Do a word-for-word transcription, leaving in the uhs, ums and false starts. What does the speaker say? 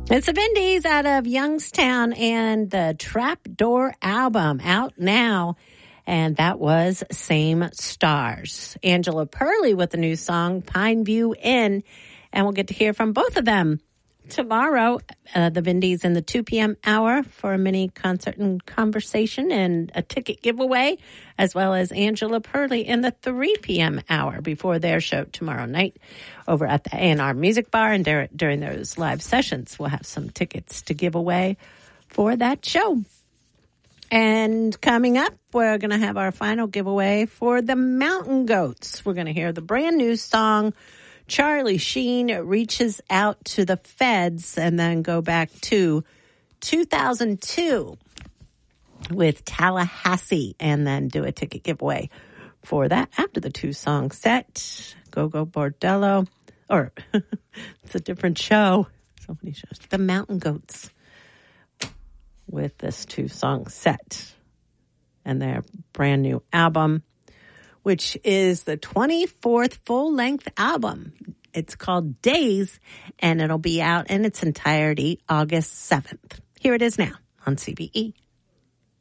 It's the Vindies out of Youngstown and the Trapdoor album out now. And that was Same Stars. Angela Perley with the new song, Pine View Inn. And we'll get to hear from both of them tomorrow. Uh, the Vindies in the two p.m. hour for a mini concert and conversation and a ticket giveaway, as well as Angela Perley in the three p.m. hour before their show tomorrow night over at the A and R Music Bar. And dur- during those live sessions, we'll have some tickets to give away for that show. And coming up, we're going to have our final giveaway for the Mountain Goats. We're going to hear the brand new song, Charlie Sheen Reaches Out to the Feds, and then go back to two thousand two with Tallahassee, and then do a ticket giveaway for that after the two-song set. Go Go Bordello, or it's a different show. So many shows. The Mountain Goats with this two-song set and their brand new album, which is the twenty-fourth full-length album. It's called Days, and it'll be out in its entirety August seventh. Here it is now on C B E.